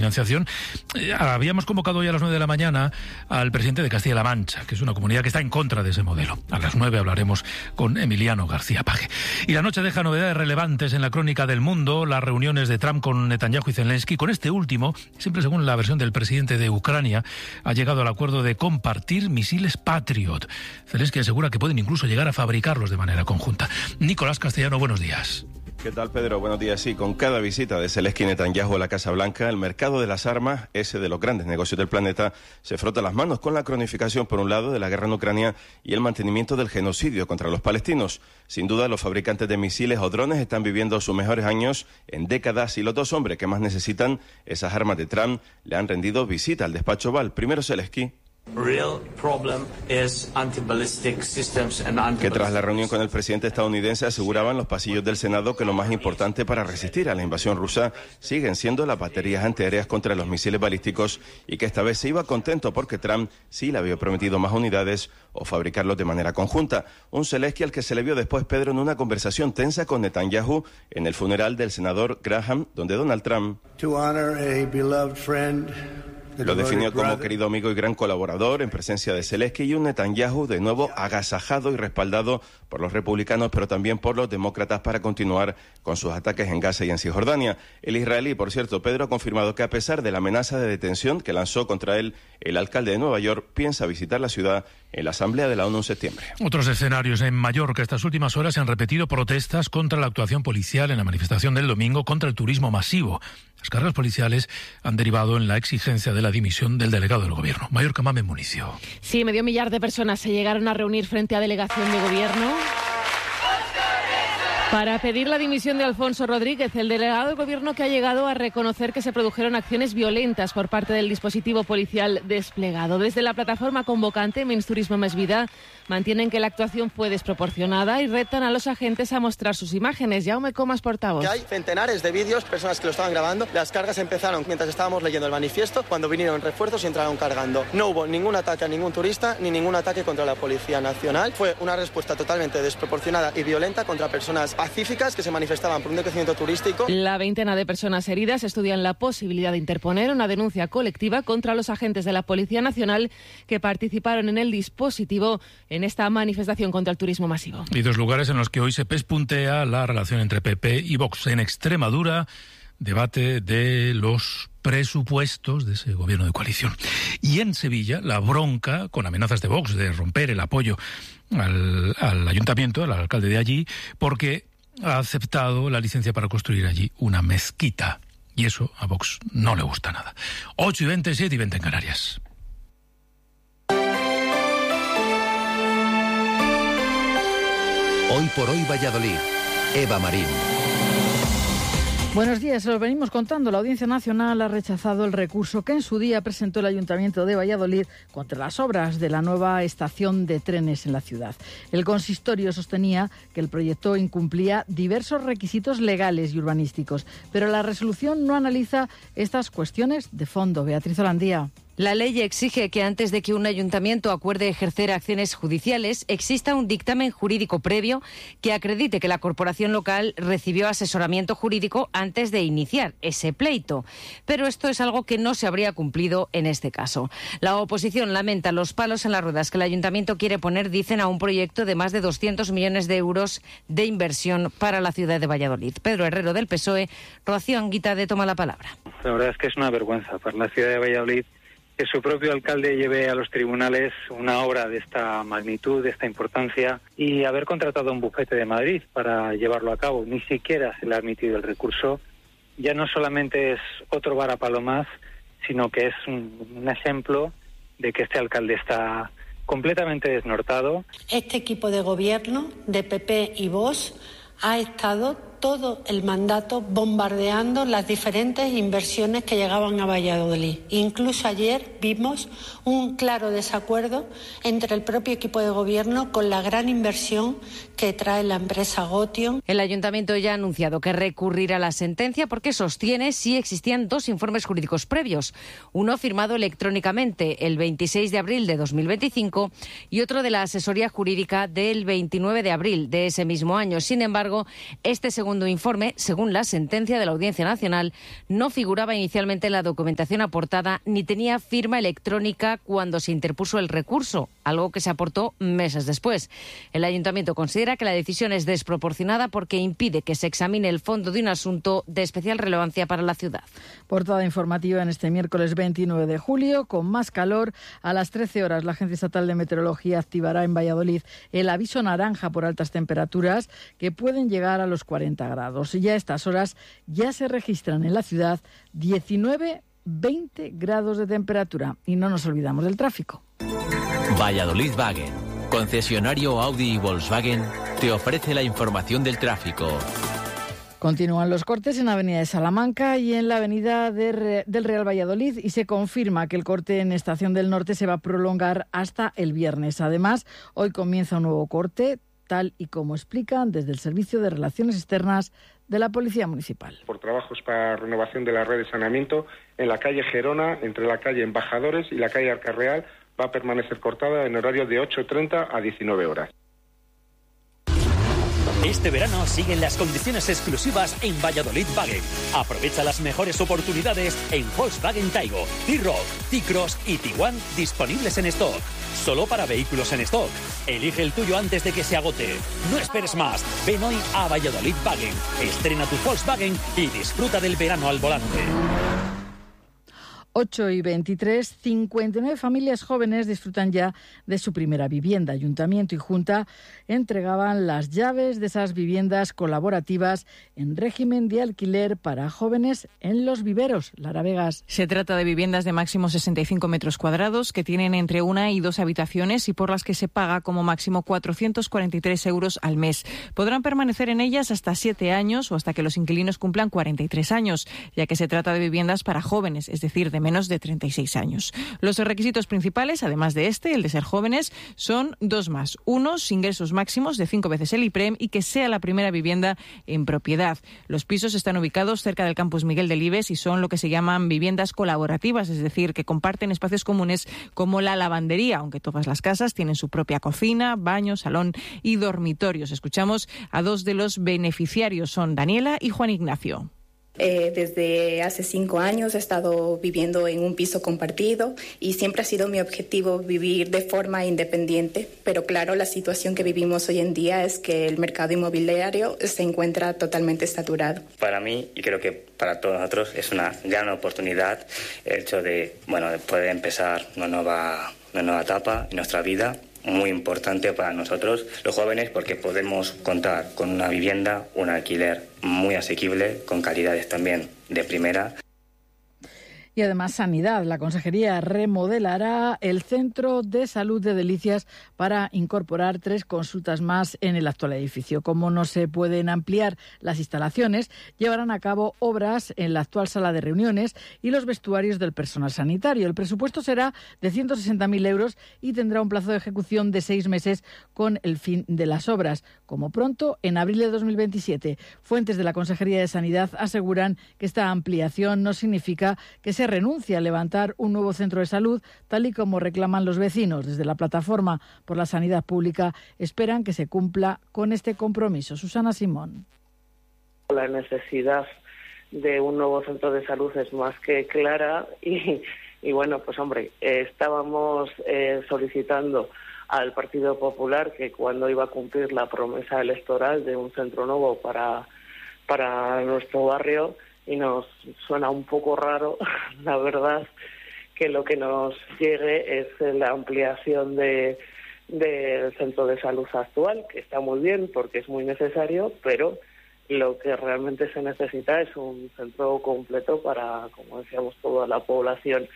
financiación. Habíamos convocado hoy a las 9 de la mañana al presidente de Castilla-La Mancha, que es una comunidad que está en contra de ese modelo. A las 9 hablaremos con Emiliano García Paje. Y la noche deja novedades relevantes en la crónica del mundo, las reuniones de Trump con Netanyahu y Zelensky. Con este último, siempre según la versión del presidente de Ucrania, ha llegado al acuerdo de compartir misiles Patriot. Zelensky asegura que pueden incluso llegar a fabricarlos de manera conjunta. Nicolás Castellano, buenos días. ¿Qué tal, Pedro? Buenos días. Sí, con cada visita de Zelensky y Netanyahu a la Casa Blanca, el mercado de las armas, ese de los grandes negocios del planeta, se frota las manos con la cronificación, por un lado, de la guerra en Ucrania y el mantenimiento del genocidio contra los palestinos. Sin duda, los fabricantes de misiles o drones están viviendo sus mejores años en décadas y los dos hombres que más necesitan esas armas de Trump le han rendido visita al despacho Oval. Primero Zelensky, que tras la reunión con el presidente estadounidense aseguraban los pasillos del Senado que lo más importante para resistir a la invasión rusa siguen siendo las baterías antiaéreas contra los misiles balísticos y que esta vez se iba contento porque Trump sí le había prometido más unidades o fabricarlos de manera conjunta. Un Zelensky al que se le vio después, Pedro, en una conversación tensa con Netanyahu en el funeral del senador Graham, donde Donald Trump lo definió como querido amigo y gran colaborador en presencia de Zelensky y un Netanyahu de nuevo agasajado y respaldado por los republicanos, pero también por los demócratas para continuar con sus ataques en Gaza y en Cisjordania. El israelí, por cierto, Pedro, ha confirmado que a pesar de la amenaza de detención que lanzó contra él el alcalde de Nueva York, piensa visitar la ciudad en la Asamblea de la ONU en septiembre. Otros escenarios. En Mallorca, estas últimas horas se han repetido protestas contra la actuación policial en la manifestación del domingo contra el turismo masivo. Las cargas policiales han derivado en la exigencia de la dimisión del delegado del gobierno. Mallorca, Mamen Municio. Sí, medio millar de personas se llegaron a reunir frente a delegación de gobierno para pedir la dimisión de Alfonso Rodríguez, el delegado del gobierno que ha llegado a reconocer que se produjeron acciones violentas por parte del dispositivo policial desplegado. Desde la plataforma convocante Menys Turismo Més Vida mantienen que la actuación fue desproporcionada y retan a los agentes a mostrar sus imágenes. Jaume Comas, portavoz. Que hay centenares de vídeos, personas que lo estaban grabando. Las cargas empezaron mientras estábamos leyendo el manifiesto, cuando vinieron refuerzos y entraron cargando. No hubo ningún ataque a ningún turista ni ningún ataque contra la Policía Nacional. Fue una respuesta totalmente desproporcionada y violenta contra personas pacíficas que se manifestaban por un decrecimiento turístico. La veintena de personas heridas estudian la posibilidad de interponer una denuncia colectiva contra los agentes de la Policía Nacional que participaron en el dispositivo en esta manifestación contra el turismo masivo. Y dos lugares en los que hoy se pespuntea la relación entre PP y Vox. En Extremadura, debate de los presupuestos de ese gobierno de coalición. Y en Sevilla, la bronca con amenazas de Vox de romper el apoyo al ayuntamiento, al alcalde de allí, porque ha aceptado la licencia para construir allí una mezquita. Y eso a Vox no le gusta nada. 8:20, 7:20 en Canarias. Hoy por hoy Valladolid. Eva Marín. Buenos días, se los venimos contando. La Audiencia Nacional ha rechazado el recurso que en su día presentó el Ayuntamiento de Valladolid contra las obras de la nueva estación de trenes en la ciudad. El consistorio sostenía que el proyecto incumplía diversos requisitos legales y urbanísticos, pero la resolución no analiza estas cuestiones de fondo. Beatriz Holandía. La ley exige que antes de que un ayuntamiento acuerde ejercer acciones judiciales, exista un dictamen jurídico previo que acredite que la corporación local recibió asesoramiento jurídico antes de iniciar ese pleito. Pero esto es algo que no se habría cumplido en este caso. La oposición lamenta los palos en las ruedas que el ayuntamiento quiere poner, dicen, a un proyecto de más de 200 millones de euros de inversión para la ciudad de Valladolid. Pedro Herrero, del PSOE, Rocío Anguita, toma la palabra. La verdad es que es una vergüenza para la ciudad de Valladolid que su propio alcalde lleve a los tribunales una obra de esta magnitud, de esta importancia, y haber contratado a un bufete de Madrid para llevarlo a cabo. Ni siquiera se le ha admitido el recurso. Ya no solamente es otro varapalo más, sino que es un ejemplo de que este alcalde está completamente desnortado. Este equipo de gobierno de PP y Vox ha estado todo el mandato bombardeando las diferentes inversiones que llegaban a Valladolid. Incluso ayer vimos un claro desacuerdo entre el propio equipo de gobierno con la gran inversión que trae la empresa Gotion. El ayuntamiento ya ha anunciado que recurrirá a la sentencia porque sostiene si existían dos informes jurídicos previos, uno firmado electrónicamente el 26 de abril de 2025 y otro de la asesoría jurídica del 29 de abril de ese mismo año. Sin embargo, este segundo segundo informe, según la sentencia de la Audiencia Nacional, no figuraba inicialmente en la documentación aportada ni tenía firma electrónica cuando se interpuso el recurso, algo que se aportó meses después. El Ayuntamiento considera que la decisión es desproporcionada porque impide que se examine el fondo de un asunto de especial relevancia para la ciudad. Portada informativa en este miércoles 29 de julio, con más calor. A las 13 horas, la Agencia Estatal de Meteorología activará en Valladolid el aviso naranja por altas temperaturas que pueden llegar a los 40 grados. Y ya a estas horas ya se registran en la ciudad 19-20 grados de temperatura. Y no nos olvidamos del tráfico. Valladolid Wagen, concesionario Audi y Volkswagen, te ofrece la información del tráfico. Continúan los cortes en la avenida de Salamanca y en la avenida del Real Valladolid y se confirma que el corte en Estación del Norte se va a prolongar hasta el viernes. Además, hoy comienza un nuevo corte, tal y como explican desde el Servicio de Relaciones Externas de la Policía Municipal. Por trabajos para renovación de la red de saneamiento en la calle Gerona, entre la calle Embajadores y la calle Arcarreal, va a permanecer cortada en horario de 8:30 a 19 horas. Este verano siguen las condiciones exclusivas en Valladolid Wagen. Aprovecha las mejores oportunidades en Volkswagen Taigo, T-Roc, T-Cross y Tiguan disponibles en stock. Solo para vehículos en stock. Elige el tuyo antes de que se agote. No esperes más. Ven hoy a Valladolid Wagen. Estrena tu Volkswagen y disfruta del verano al volante. 8:23, 59 familias jóvenes disfrutan ya de su primera vivienda. Ayuntamiento y Junta entregaban las llaves de esas viviendas colaborativas en régimen de alquiler para jóvenes en Los Viveros. Lara Vegas. Se trata de viviendas de máximo 65 metros cuadrados que tienen entre 1 y 2 habitaciones y por las que se paga como máximo 443 euros al mes. Podrán permanecer en ellas hasta 7 años o hasta que los inquilinos cumplan 43 años, ya que se trata de viviendas para jóvenes, es decir, de menos de 36 años. Los requisitos principales, además de el de ser jóvenes, son 2 más. 1, ingresos máximos de 5 veces el IPREM y que sea la primera vivienda en propiedad. Los pisos están ubicados cerca del campus Miguel Delibes y son lo que se llaman viviendas colaborativas, es decir, que comparten espacios comunes como la lavandería, aunque todas las casas tienen su propia cocina, baño, salón y dormitorios. Escuchamos a 2 de los beneficiarios, son Daniela y Juan Ignacio. Desde hace 5 años he estado viviendo en un piso compartido y siempre ha sido mi objetivo vivir de forma independiente, pero claro, la situación que vivimos hoy en día es que el mercado inmobiliario se encuentra totalmente saturado. Para mí, y creo que para todos nosotros, es una gran oportunidad el hecho de poder empezar una nueva etapa en nuestra vida. Muy importante para nosotros, los jóvenes, porque podemos contar con una vivienda, un alquiler muy asequible, con calidades también de primera. Y además Sanidad. La Consejería remodelará el Centro de Salud de Delicias para incorporar 3 consultas más en el actual edificio. Como no se pueden ampliar las instalaciones, llevarán a cabo obras en la actual sala de reuniones y los vestuarios del personal sanitario. El presupuesto será de 160.000 euros y tendrá un plazo de ejecución de 6 meses con el fin de las obras, como pronto en abril de 2027. Fuentes de la Consejería de Sanidad aseguran que esta ampliación no significa que se renuncia a levantar un nuevo centro de salud, tal y como reclaman los vecinos. Desde la Plataforma por la Sanidad Pública esperan que se cumpla con este compromiso. Susana Simón. La necesidad de un nuevo centro de salud es más que clara y bueno, pues hombre, estábamos solicitando al Partido Popular que cuando iba a cumplir la promesa electoral de un centro nuevo para nuestro barrio, y nos suena un poco raro, la verdad, que lo que nos llegue es la ampliación del centro de salud actual, que está muy bien porque es muy necesario, pero lo que realmente se necesita es un centro completo para, como decíamos, toda la población.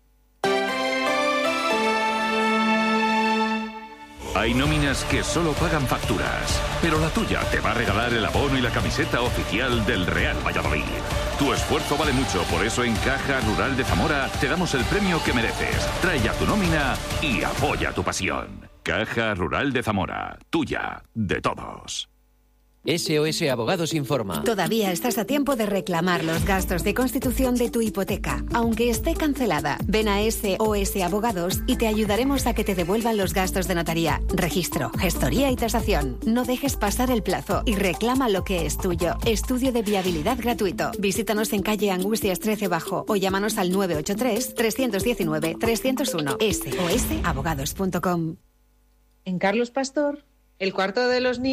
Hay nóminas que solo pagan facturas, pero la tuya te va a regalar el abono y la camiseta oficial del Real Valladolid. Tu esfuerzo vale mucho, por eso en Caja Rural de Zamora te damos el premio que mereces. Trae ya tu nómina y apoya tu pasión. Caja Rural de Zamora, tuya, de todos. SOS Abogados informa. Todavía estás a tiempo de reclamar los gastos de constitución de tu hipoteca, aunque esté cancelada. Ven a SOS Abogados y te ayudaremos a que te devuelvan los gastos de notaría, registro, gestoría y tasación. No dejes pasar el plazo y reclama lo que es tuyo. Estudio de viabilidad gratuito. Visítanos en calle Angustias 13 Bajo o llámanos al 983-319-301. SOSabogados.com. En Carlos Pastor, el cuarto de los niños.